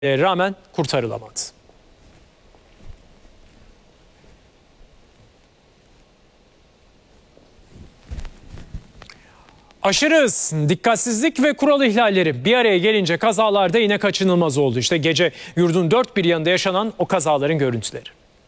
rağmen kurtarılamadı. Aşırı hız, dikkatsizlik ve kural ihlalleri bir araya gelince kazalarda yine kaçınılmaz oldu. İşte gece yurdun dört bir yanında yaşanan o kazaların görüntüleri.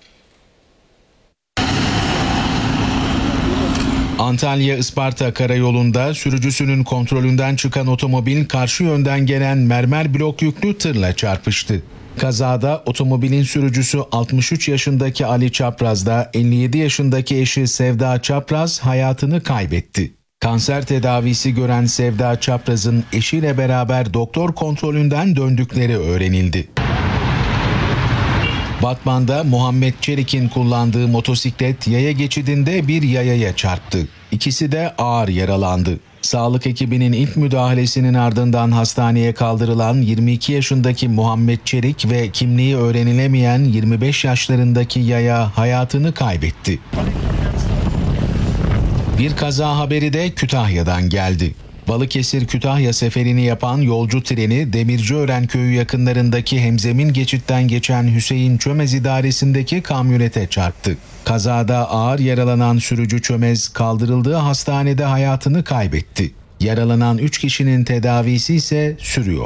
Antalya-Isparta karayolunda sürücüsünün kontrolünden çıkan otomobil karşı yönden gelen mermer blok yüklü tırla çarpıştı. Kazada otomobilin sürücüsü 63 yaşındaki Ali Çapraz'da 57 yaşındaki eşi Sevda Çapraz hayatını kaybetti. Kanser tedavisi gören Sevda Çapraz'ın eşiyle beraber doktor kontrolünden döndükleri öğrenildi. Batman'da Muhammed Çelik'in kullandığı motosiklet yaya geçidinde bir yayaya çarptı. İkisi de ağır yaralandı. Sağlık ekibinin ilk müdahalesinin ardından hastaneye kaldırılan 22 yaşındaki Muhammed Çelik ve kimliği öğrenilemeyen 25 yaşlarındaki yaya hayatını kaybetti. Bir kaza haberi de Kütahya'dan geldi. Balıkesir-Kütahya seferini yapan yolcu treni Demirciören köyü yakınlarındaki hemzemin geçitten geçen Hüseyin Çömez idaresindeki kamyonete çarptı. Kazada ağır yaralanan sürücü Çömez kaldırıldığı hastanede hayatını kaybetti. Yaralanan 3 kişinin tedavisi ise sürüyor.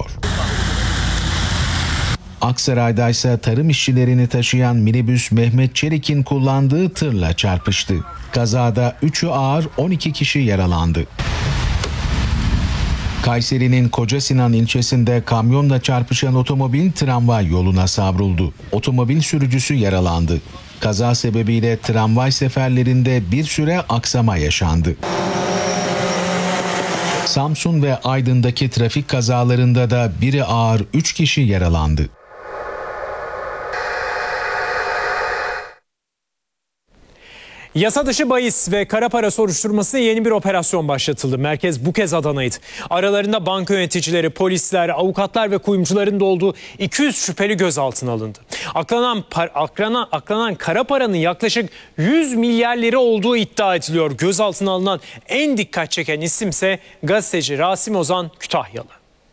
Aksaray'da ise tarım işçilerini taşıyan minibüs Mehmet Çelik'in kullandığı tırla çarpıştı. Kazada 3'ü ağır 12 kişi yaralandı. Kayseri'nin Kocasinan ilçesinde kamyonla çarpışan otomobil tramvay yoluna savruldu. Otomobil sürücüsü yaralandı. Kaza sebebiyle tramvay seferlerinde bir süre aksama yaşandı. Samsun ve Aydın'daki trafik kazalarında da biri ağır 3 kişi yaralandı. Yasa dışı bahis ve kara para soruşturmasına yeni bir operasyon başlatıldı. Merkez bu kez Adana'ydı. Aralarında banka yöneticileri, polisler, avukatlar ve kuyumcuların da olduğu 200 şüpheli gözaltına alındı. Aklanan kara paranın yaklaşık 100 milyar lira olduğu iddia ediliyor. Gözaltına alınan en dikkat çeken isimse gazeteci Rasim Ozan Kütahyalı.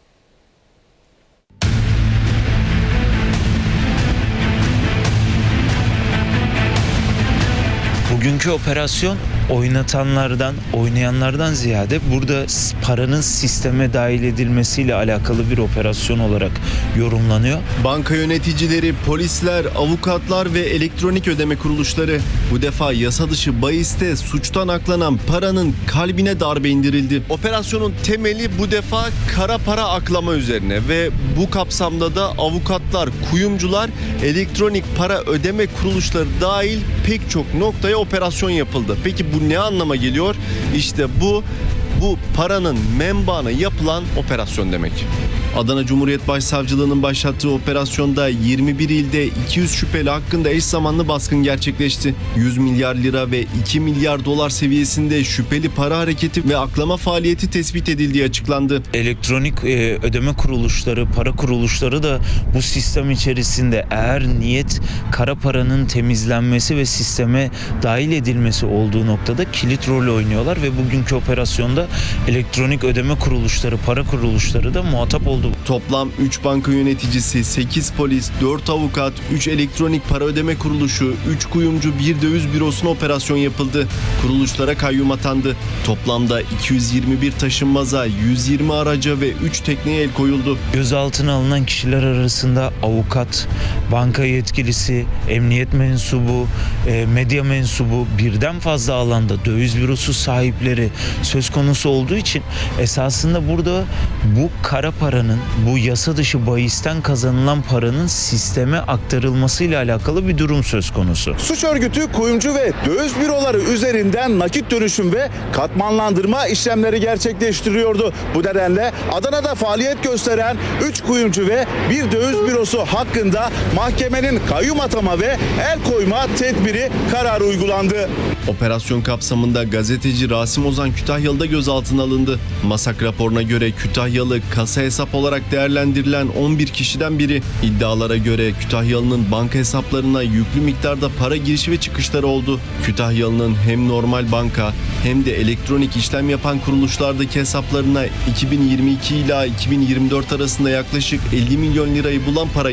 Bugünkü operasyon oynatanlardan, oynayanlardan ziyade burada paranın sisteme dahil edilmesiyle alakalı bir operasyon olarak yorumlanıyor. Banka yöneticileri, polisler, avukatlar ve elektronik ödeme kuruluşları bu defa yasa dışı bahiste suçtan aklanan paranın kalbine darbe indirildi. Operasyonun temeli bu defa kara para aklama üzerine ve bu kapsamda da avukatlar, kuyumcular, elektronik para ödeme kuruluşları dahil pek çok noktaya operasyon yapıldı. Peki bu ne anlama geliyor? İşte bu paranın menbaına yapılan operasyon demek. Adana Cumhuriyet Başsavcılığı'nın başlattığı operasyonda 21 ilde 200 şüpheli hakkında eş zamanlı baskın gerçekleşti. 100 milyar lira ve 2 milyar dolar seviyesinde şüpheli para hareketi ve aklama faaliyeti tespit edildiği açıklandı. Elektronik ödeme kuruluşları, para kuruluşları da bu sistem içerisinde eğer niyet kara paranın temizlenmesi ve sisteme dahil edilmesi olduğu noktada kilit rol oynuyorlar ve bugünkü operasyonda elektronik ödeme kuruluşları, para kuruluşları da muhatap oldu. Toplam 3 banka yöneticisi, 8 polis, 4 avukat, 3 elektronik para ödeme kuruluşu, 3 kuyumcu, 1 döviz bürosuna operasyon yapıldı. Kuruluşlara kayyum atandı. Toplamda 221 taşınmaza, 120 araca ve 3 tekneye el koyuldu. Gözaltına alınan kişiler arasında avukat, banka yetkilisi, emniyet mensubu, medya mensubu, birden fazla alanda döviz bürosu sahipleri söz konusu olduğu için esasında burada bu kara paranın, bu yasa dışı bahisten kazanılan paranın sisteme aktarılmasıyla alakalı bir durum söz konusu. Suç örgütü kuyumcu ve döviz büroları üzerinden nakit dönüşüm ve katmanlandırma işlemleri gerçekleştiriyordu. Bu nedenle Adana'da faaliyet gösteren 3 kuyumcu ve 1 döviz bürosu hakkında mahkemenin kayyum atama ve el koyma tedbiri kararı uygulandı. Operasyon kapsamında gazeteci Rasim Ozan Kütahyalı da gözaltına alındı. Masak raporuna göre Kütahyalı kasa hesap hedef olarak değerlendirilen 11 kişiden biri. İddialara göre Kütahyalı'nın banka hesaplarına yüklü miktarda para girişi ve çıkışları oldu. Kütahyalı'nın hem normal banka hem de elektronik işlem yapan kuruluşlardaki hesaplarına 2022 ila 2024 arasında yaklaşık 50 milyon lirayı bulan para